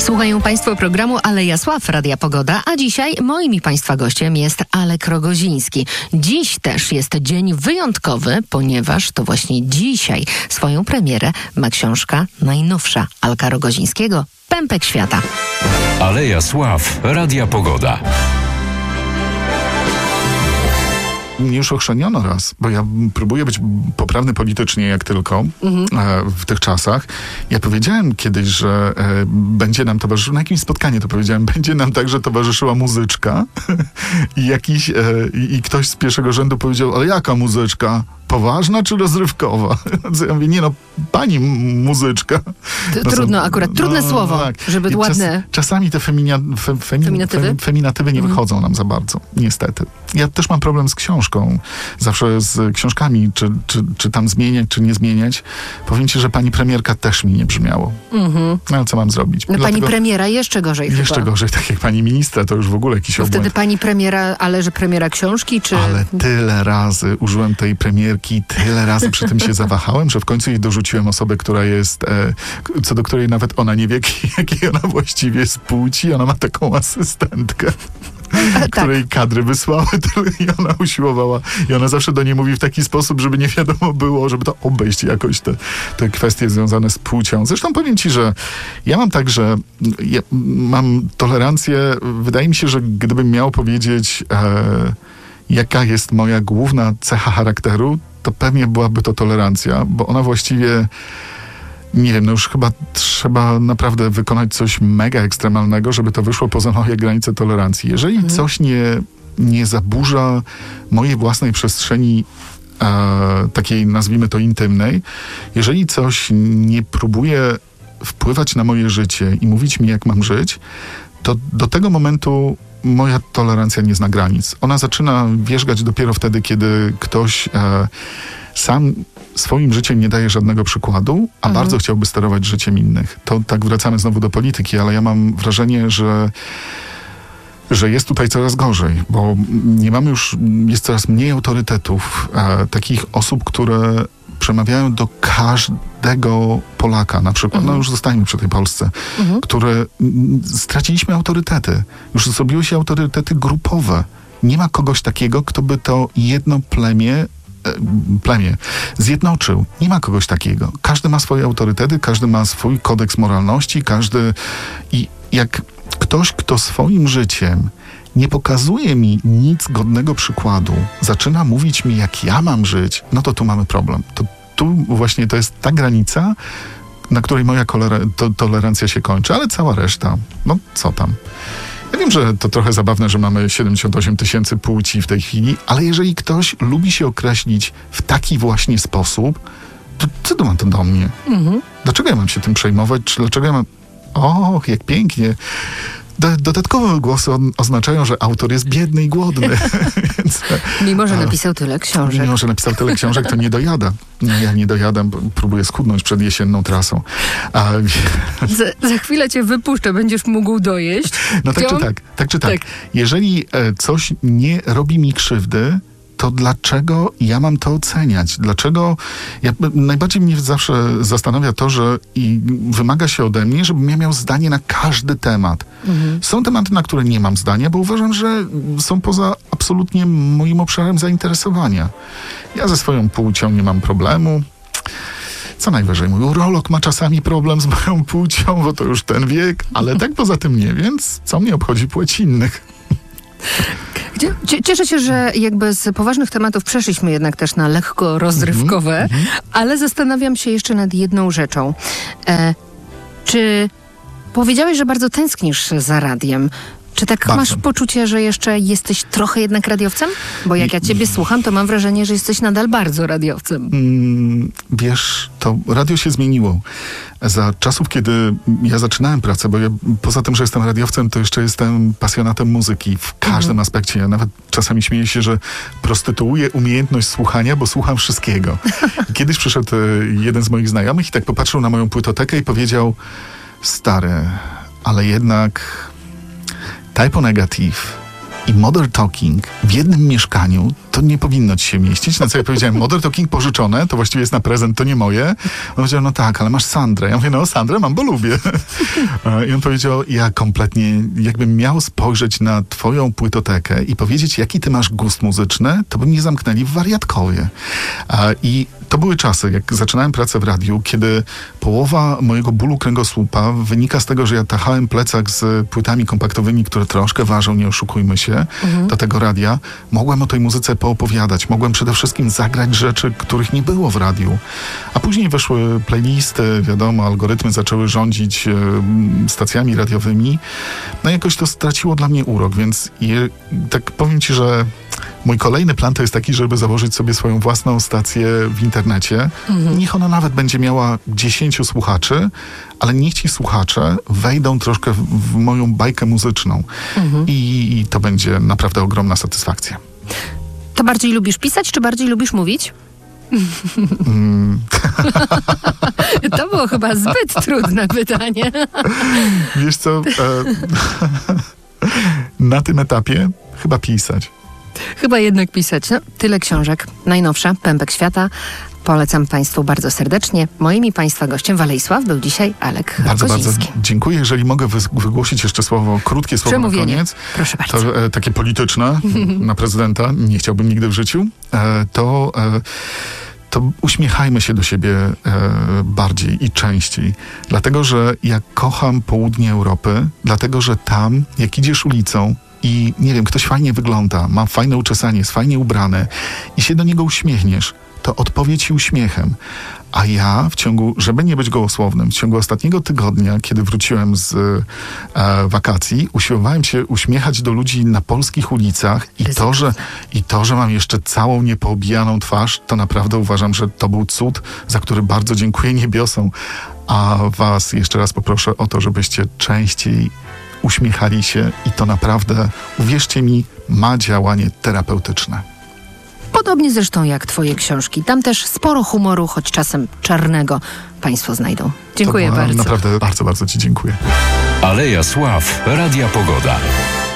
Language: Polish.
Słuchają Państwo programu Aleja Sław Radia Pogoda, a dzisiaj moim i Państwa gościem jest Alek Rogoziński. Dziś też jest dzień wyjątkowy, ponieważ to właśnie dzisiaj swoją premierę ma książka najnowsza Alka Rogozińskiego, Pępek Świata. Aleja Sław Radia Pogoda. Mnie już ochrzaniono raz, bo ja próbuję być poprawny politycznie jak tylko w tych czasach. Ja powiedziałem kiedyś, że będzie nam towarzyszyła, na jakimś spotkaniu to powiedziałem, będzie nam także towarzyszyła muzyczka i ktoś z pierwszego rzędu powiedział, ale jaka muzyczka? Poważna czy rozrywkowa? Ja mówię, nie no, pani muzyczka. Trudno akurat, trudne słowo, tak. Żeby ładne. Czasami te feminatywy nie wychodzą nam za bardzo, niestety. Ja też mam problem z książką. Zawsze z książkami, czy tam zmieniać, czy nie zmieniać. Powiem ci, że pani premierka też mi nie brzmiało. No ale co mam zrobić? No pani premiera jeszcze gorzej Jeszcze chyba. Gorzej, tak jak pani ministra, to już w ogóle jakiś obłęd. Wtedy pani premiera, ale że premiera książki, czy... Ale tyle razy użyłem tej premierki, tyle razy przy tym się zawahałem, że w końcu jej dorzuciłem osobę, która jest, co do której nawet ona nie wie, jakiej ona właściwie jest płci. Ona ma taką asystentkę, której kadry wysłały i ona usiłowała. I ona zawsze do niej mówi w taki sposób, żeby nie wiadomo było, żeby to obejść jakoś te kwestie związane z płcią. Zresztą powiem ci, że ja mam tak, że ja mam tolerancję. Wydaje mi się, że gdybym miał powiedzieć, jaka jest moja główna cecha charakteru, to pewnie byłaby to tolerancja, bo ona właściwie, nie wiem, no już chyba trzeba naprawdę wykonać coś mega ekstremalnego, żeby to wyszło poza moje granice tolerancji. Jeżeli coś nie zaburza mojej własnej przestrzeni, takiej nazwijmy to intymnej, jeżeli coś nie próbuje wpływać na moje życie i mówić mi, jak mam żyć, to do tego momentu moja tolerancja nie zna granic. Ona zaczyna wierzgać dopiero wtedy, kiedy ktoś sam swoim życiem nie daje żadnego przykładu, a bardzo chciałby sterować życiem innych. To tak wracamy znowu do polityki, ale ja mam wrażenie, że jest tutaj coraz gorzej, bo nie mamy już, jest coraz mniej autorytetów, takich osób, które przemawiają do każdego Polaka, na przykład, no już zostańmy przy tej Polsce, które straciliśmy autorytety. Już zrobiły się autorytety grupowe. Nie ma kogoś takiego, kto by to jedno plemię zjednoczył. Nie ma kogoś takiego. Każdy ma swoje autorytety, każdy ma swój kodeks moralności, i jak ktoś, kto swoim życiem nie pokazuje mi nic godnego przykładu, zaczyna mówić mi, jak ja mam żyć, no to tu mamy problem. Tu właśnie to jest ta granica, na której moja tolerancja się kończy, ale cała reszta, no co tam. Ja wiem, że to trochę zabawne, że mamy 78 000 płci w tej chwili, ale jeżeli ktoś lubi się określić w taki właśnie sposób, to co to ma to do mnie? Dlaczego ja mam się tym przejmować? Czy dlaczego ja mam... Och, jak pięknie. Dodatkowe głosy oznaczają, że autor jest biedny i głodny. Więc, mimo, że napisał tyle książek. Mimo, że napisał tyle książek, to nie dojada. No, ja nie dojadam, próbuję schudnąć przed jesienną trasą. Za chwilę cię wypuszczę, będziesz mógł dojeść. No tak czy tak. Jeżeli coś nie robi mi krzywdy, to dlaczego ja mam to oceniać? Dlaczego... najbardziej mnie zawsze zastanawia to, że wymaga się ode mnie, żebym ja miał zdanie na każdy temat. Są tematy, na które nie mam zdania, bo uważam, że są poza absolutnie moim obszarem zainteresowania. Ja ze swoją płcią nie mam problemu. Co najwyżej mój urolog ma czasami problem z moją płcią, bo to już ten wiek, ale tak poza tym nie, więc co mnie obchodzi płeć innych? Cieszę się, że jakby z poważnych tematów przeszliśmy jednak też na lekko rozrywkowe, ale zastanawiam się jeszcze nad jedną rzeczą. Czy powiedziałeś, że bardzo tęsknisz za radiem? Czy tak bardzo masz poczucie, że jeszcze jesteś trochę jednak radiowcem? Bo jak ja ciebie słucham, to mam wrażenie, że jesteś nadal bardzo radiowcem. Wiesz, to radio się zmieniło. Za czasów, kiedy ja zaczynałem pracę, bo ja poza tym, że jestem radiowcem, to jeszcze jestem pasjonatem muzyki w każdym aspekcie. Ja nawet czasami śmieję się, że prostytuuję umiejętność słuchania, bo słucham wszystkiego. Kiedyś przyszedł jeden z moich znajomych i tak popatrzył na moją płytotekę i powiedział: stary, ale jednak Typo Negative i Modern Talking w jednym mieszkaniu to nie powinno ci się mieścić. Na co ja powiedziałem, Modern Talking pożyczone, to właściwie jest na prezent, to nie moje. On powiedział, no tak, ale masz Sandrę. Ja mówię, no Sandrę mam, bo lubię. I on powiedział, ja kompletnie, jakbym miał spojrzeć na twoją płytotekę i powiedzieć, jaki ty masz gust muzyczny, to by mnie zamknęli w wariatkowie. I to były czasy, jak zaczynałem pracę w radiu, kiedy połowa mojego bólu kręgosłupa wynika z tego, że ja tachałem plecak z płytami kompaktowymi, które troszkę ważą, nie oszukujmy się, do tego radia. Mogłem o tej muzyce poopowiadać. Mogłem przede wszystkim zagrać rzeczy, których nie było w radiu. A później weszły playlisty, wiadomo, algorytmy zaczęły rządzić stacjami radiowymi. No jakoś to straciło dla mnie urok, więc tak powiem ci, że mój kolejny plan to jest taki, żeby założyć sobie swoją własną stację w internecie. Niech ona nawet będzie miała 10 słuchaczy, ale niech ci słuchacze wejdą troszkę w moją bajkę muzyczną. I to będzie naprawdę ogromna satysfakcja. To bardziej lubisz pisać, czy bardziej lubisz mówić? To było chyba zbyt trudne pytanie. Wiesz co, na tym etapie chyba pisać. Chyba jednak pisać. No, tyle książek. Najnowsza, Pępek Świata. Polecam Państwu bardzo serdecznie. Moim i Państwa gościem w Alei Sław był dzisiaj Alek Bardzo Koziński. dziękuję. Jeżeli mogę wygłosić jeszcze krótkie słowo Przemówienie. na koniec. Proszę bardzo. To takie polityczne na prezydenta. Nie chciałbym nigdy w życiu. To uśmiechajmy się do siebie bardziej i częściej. Dlatego, że ja kocham południe Europy. Dlatego, że tam, jak idziesz ulicą i nie wiem, ktoś fajnie wygląda, ma fajne uczesanie, jest fajnie ubrany i się do niego uśmiechniesz, to odpowie ci uśmiechem. A ja żeby nie być gołosłownym, w ciągu ostatniego tygodnia, kiedy wróciłem z wakacji, usiłowałem się uśmiechać do ludzi na polskich ulicach i to, że mam jeszcze całą niepoobijaną twarz, to naprawdę uważam, że to był cud, za który bardzo dziękuję niebiosom. A was jeszcze raz poproszę o to, żebyście częściej uśmiechali się i to naprawdę, uwierzcie mi, ma działanie terapeutyczne. Podobnie zresztą jak twoje książki. Tam też sporo humoru, choć czasem czarnego, Państwo znajdą. Dziękuję bardzo. Naprawdę bardzo, bardzo ci dziękuję. Aleja Sław, Radia Pogoda.